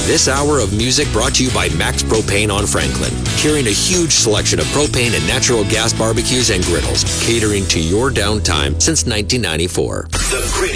This hour of music brought to you by Max Propane on Franklin, carrying a huge selection of propane and natural gas barbecues and griddles, catering to your downtime since 1994. The